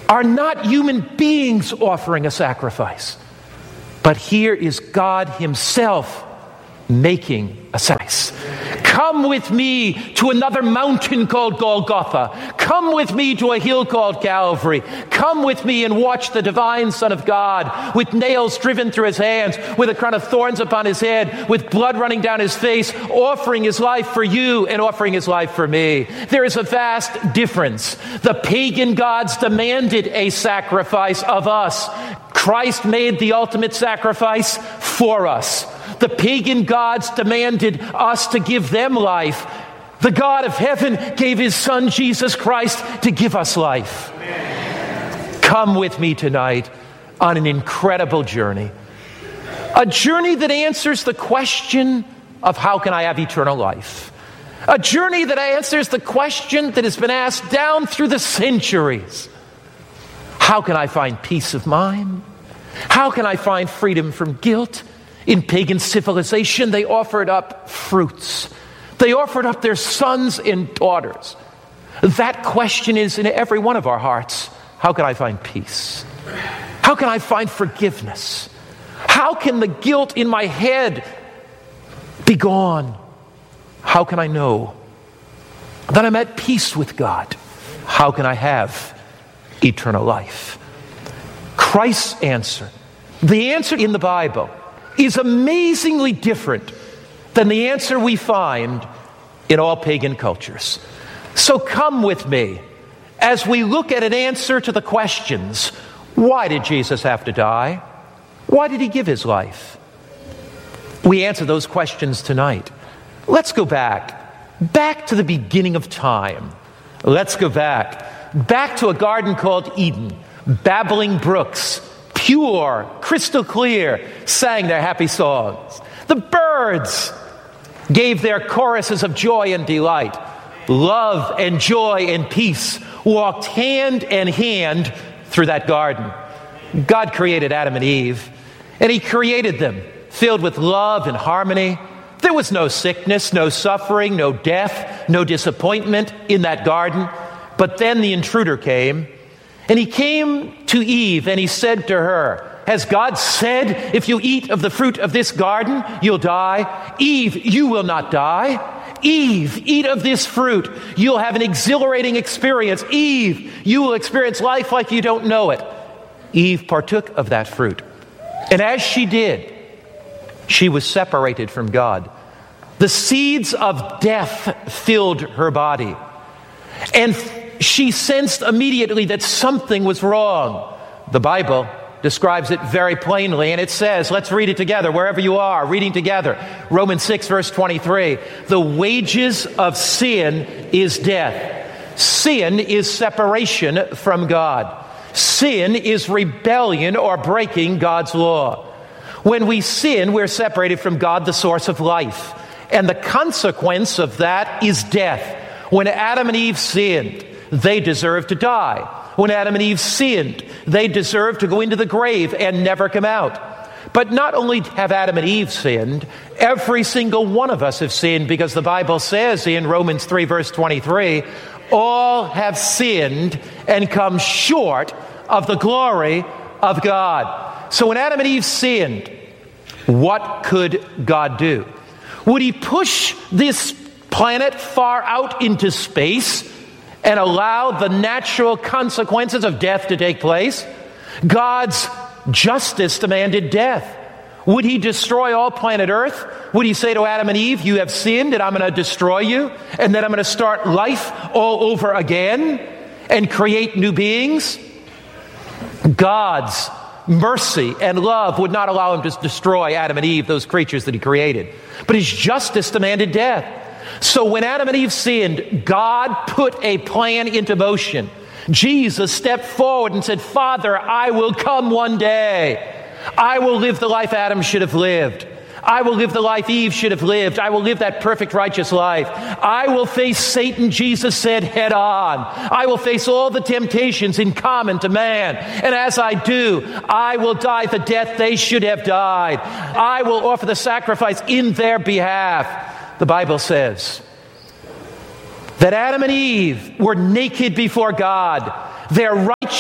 are not human beings offering a sacrifice, but here is God himself making a sacrifice. Come with me to another mountain called Golgotha. Come with me to a hill called Calvary. Come with me and watch the divine Son of God with nails driven through his hands, with a crown of thorns upon his head, with blood running down his face, offering his life for you and offering his life for me. There is a vast difference. The pagan gods demanded a sacrifice of us. Christ made the ultimate sacrifice for us. The pagan gods demanded us to give them life. The God of heaven gave his Son, Jesus Christ, to give us life. Amen. Come with me tonight on an incredible journey. A journey that answers the question of how can I have eternal life? A journey that answers the question that has been asked down through the centuries. How can I find peace of mind? How can I find freedom from guilt? In pagan civilization, they offered up fruits. They offered up their sons and daughters. That question is in every one of our hearts. How can I find peace? How can I find forgiveness? How can the guilt in my head be gone? How can I know that I'm at peace with God? How can I have eternal life? Christ's answer, the answer in the Bible, is amazingly different than the answer we find in all pagan cultures. So come with me as we look at an answer to the questions: why did Jesus have to die? Why did he give his life? We answer those questions tonight. Let's go back to the beginning of time. Let's go back to a garden called Eden. Babbling brooks, pure, crystal clear, sang their happy songs. The birds gave their choruses of joy and delight. Love and joy and peace walked hand in hand through that garden. God created Adam and Eve, and he created them filled with love and harmony. There was no sickness, no suffering, no death, no disappointment in that garden. But then the intruder came, and he came to Eve and he said to her, has God said, if you eat of the fruit of this garden, you'll die? Eve, you will not die. Eve, eat of this fruit. You'll have an exhilarating experience. Eve, you will experience life like you don't know it. Eve partook of that fruit. And as she did, she was separated from God. The seeds of death filled her body. And she sensed immediately that something was wrong. The Bible describes it very plainly, and it says, let's read it together, wherever you are, reading together. Romans 6, verse 23. The wages of sin is death. Sin is separation from God. Sin is rebellion or breaking God's law. When we sin, we're separated from God, the source of life. And the consequence of that is death. When Adam and Eve sinned, they deserved to die. When Adam and Eve sinned, they deserved to go into the grave and never come out. But not only have Adam and Eve sinned, every single one of us have sinned, because the Bible says in Romans 3, verse 23, all have sinned and come short of the glory of God. So when Adam and Eve sinned, what could God do? Would he push this planet far out into space and allow the natural consequences of death to take place? God's justice demanded death. Would he destroy all planet Earth? Would he say to Adam and Eve, you have sinned and I'm going to destroy you, and then I'm going to start life all over again and create new beings? God's mercy and love would not allow him to destroy Adam and Eve, those creatures that he created. But his justice demanded death. So when Adam and Eve sinned, God put a plan into motion. Jesus stepped forward and said, Father, I will come one day. I will live the life Adam should have lived. I will live the life Eve should have lived. I will live that perfect, righteous life. I will face Satan, Jesus said, head on. I will face all the temptations in common to man. And as I do, I will die the death they should have died. I will offer the sacrifice in their behalf. The Bible says that Adam and Eve were naked before God. Their righteousness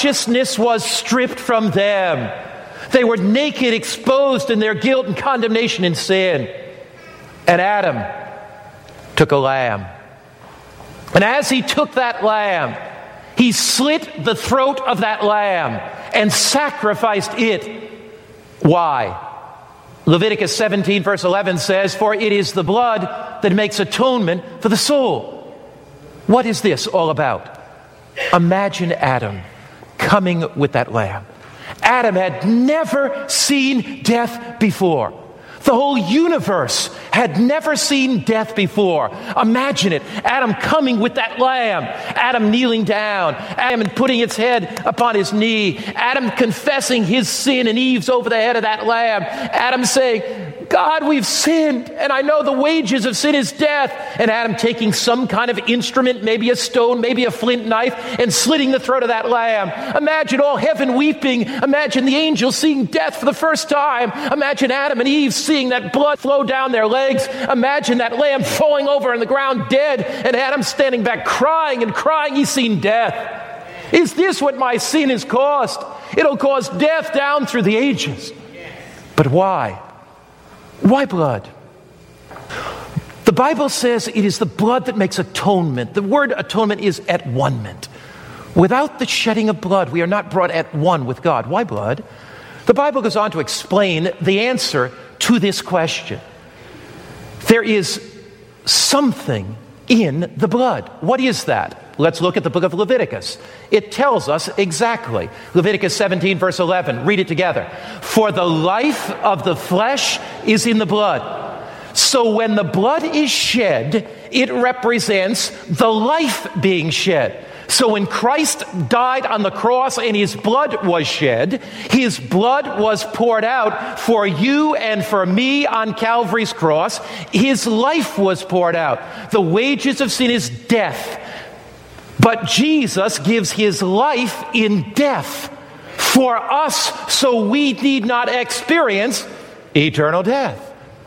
righteousness was stripped from them. They were naked, exposed in their guilt and condemnation in sin. And Adam took a lamb. And as he took that lamb, he slit the throat of that lamb and sacrificed it. Why? Leviticus 17 verse 11 says, "For it is the blood that makes atonement for the soul." What is this all about? Imagine Adam coming with that lamb. Adam had never seen death before. The whole universe had never seen death before. Imagine it. Adam coming with that lamb. Adam kneeling down. Adam putting its head upon his knee. Adam confessing his sin, and Eve's over the head of that lamb. Adam saying, "God, we've sinned, and I know the wages of sin is death." And Adam taking some kind of instrument, maybe a stone, maybe a flint knife, and slitting the throat of that lamb. Imagine all heaven weeping. Imagine the angels seeing death for the first time. Imagine Adam and Eve seeing that blood flow down their legs. Imagine that lamb falling over on the ground dead, and Adam standing back crying and crying. He's seen death. Is this what my sin has caused? It'll cause death down through the ages. But why? Why blood? The Bible says it is the blood that makes atonement. The word atonement is at one-ment. Without the shedding of blood, we are not brought at one with God. Why blood? The Bible goes on to explain the answer to this question. There is something in the blood. What is that? Let's look at the book of Leviticus. It tells us exactly. Leviticus 17 verse 11. Read it together. "For the life of the flesh is in the blood. So when the blood is shed, it represents the life being shed." So when Christ died on the cross and his blood was shed, his blood was poured out for you and for me on Calvary's cross. His life was poured out. The wages of sin is death. But Jesus gives his life in death for us, so we need not experience eternal death.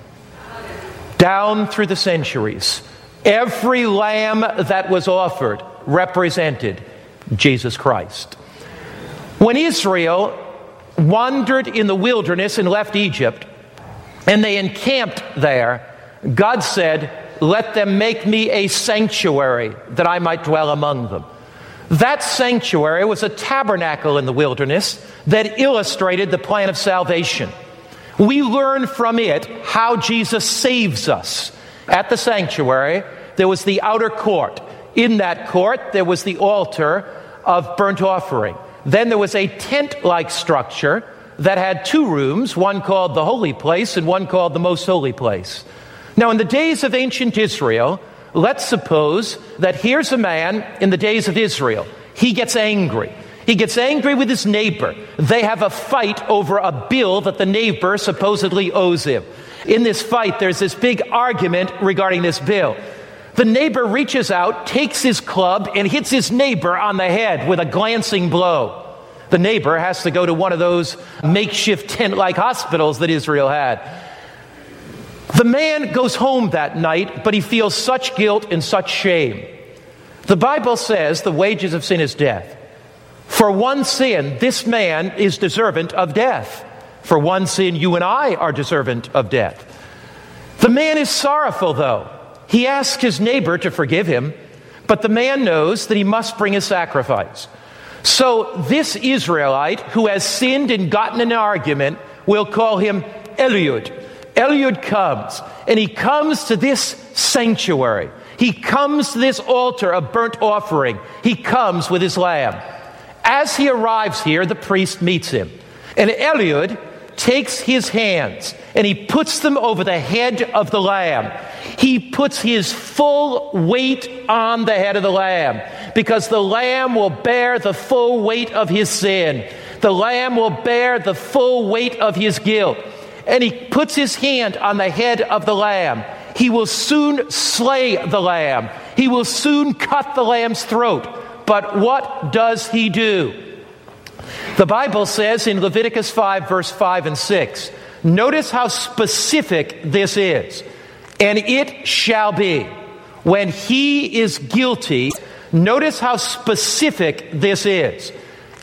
Down through the centuries, every lamb that was offered represented Jesus Christ. When Israel wandered in the wilderness and left Egypt, and they encamped there, God said, "Let them make me a sanctuary that I might dwell among them." That sanctuary was a tabernacle in the wilderness that illustrated the plan of salvation. We learn from it how Jesus saves us. At the sanctuary, there was the outer court. In that court, there was the altar of burnt offering. Then there was a tent-like structure that had two rooms, one called the holy place and one called the most holy place. Now, in the days of ancient Israel, let's suppose that here's a man in the days of Israel. He gets angry. He gets angry with his neighbor. They have a fight over a bill that the neighbor supposedly owes him. In this fight, there's this big argument regarding this bill. The neighbor reaches out, takes his club, and hits his neighbor on the head with a glancing blow. The neighbor has to go to one of those makeshift tent-like hospitals that Israel had. The man goes home that night, but he feels such guilt and such shame. The Bible says the wages of sin is death. For one sin, this man is deserving of death. For one sin, you and I are deserving of death. The man is sorrowful, though. He asks his neighbor to forgive him, but the man knows that he must bring a sacrifice. So this Israelite who has sinned and gotten in an argument, we'll call him Eliud. Eliud comes, and he comes to this sanctuary. He comes to this altar of burnt offering. He comes with his lamb. As he arrives here, the priest meets him. And Eliud takes his hands and he puts them over the head of the lamb. He puts his full weight on the head of the lamb because the lamb will bear the full weight of his sin. The lamb will bear the full weight of his guilt. And he puts his hand on the head of the lamb. He will soon slay the lamb. He will soon cut the lamb's throat. But what does he do? The Bible says in Leviticus 5, verse 5 and 6, notice how specific this is. And it shall be when he is guilty, notice how specific this is.